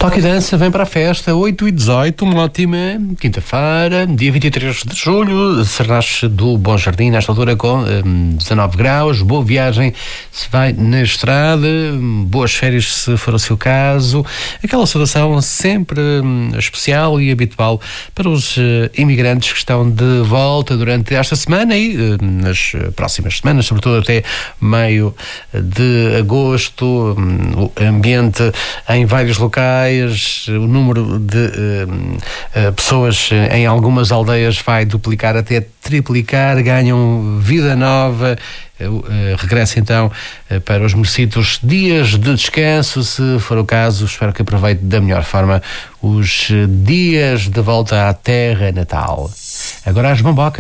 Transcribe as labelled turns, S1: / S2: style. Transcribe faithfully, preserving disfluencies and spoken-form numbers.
S1: Toque e dança vem para a festa, oito e dezoito, uma ótima quinta-feira, dia vinte e três de julho, Serrache do Bom Jardim, nesta altura com um, dezanove graus, boa viagem se vai na estrada, boas férias se for o seu caso, aquela saudação sempre um, especial e habitual para os uh, imigrantes que estão de volta durante esta semana e uh, nas próximas semanas, sobretudo até meio de agosto, um, o ambiente em vários locais, o número de uh, uh, pessoas em algumas aldeias vai duplicar até triplicar, ganham vida nova. Uh, uh, regressa então uh, para os merecidos dias de descanso, se for o caso. Espero que aproveite da melhor forma os uh, dias de volta à terra natal. Agora às bombocas.